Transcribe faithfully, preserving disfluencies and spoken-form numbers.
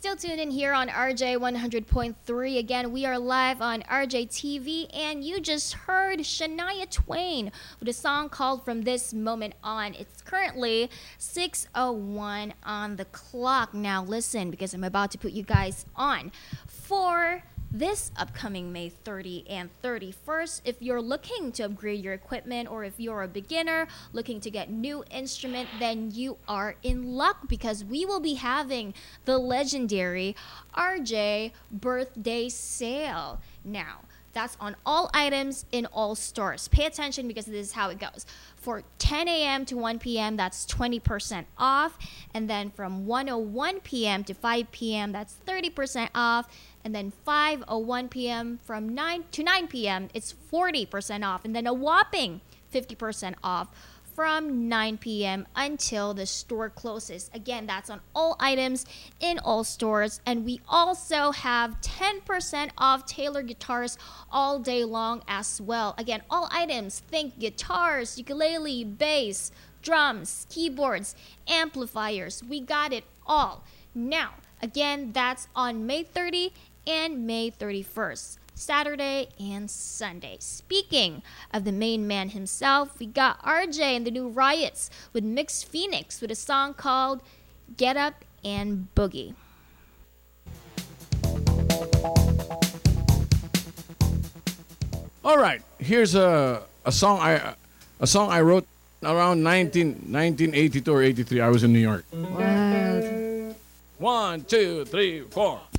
Still tuned in here on R J one hundred point three. Again, we are live on R J T V, and you just heard Shania Twain with a song called From This Moment On. It's currently six oh one on the clock. Now listen, because I'm about to put you guys on for this upcoming May thirtieth and thirty-first. If you're looking to upgrade your equipment, or if you're a beginner looking to get new instrument, then you are in luck, because we will be having the legendary R J birthday sale. Now, that's on all items in all stores. Pay attention, because this is how it goes. For ten a.m. to one p.m., that's twenty percent off. And then from one oh one p.m. to five p.m., that's thirty percent off. And then five oh one p.m. from nine to nine p.m., it's forty percent off. And then a whopping fifty percent off from nine p.m. until the store closes. Again, that's on all items in all stores. And we also have ten percent off Taylor guitars all day long as well. Again, all items, think guitars, ukulele, bass, drums, keyboards, amplifiers. We got it all. Now, again, that's on May thirtieth and May thirty-first. Saturday and Sunday. Speaking of the main man himself, we got R J and the New Riots with Mix Phoenix with a song called Get Up and Boogie. All right, here's a a song I a song I wrote around nineteen, nineteen eighty-two or eighty-three. I was in New York. What? One, two, three, four.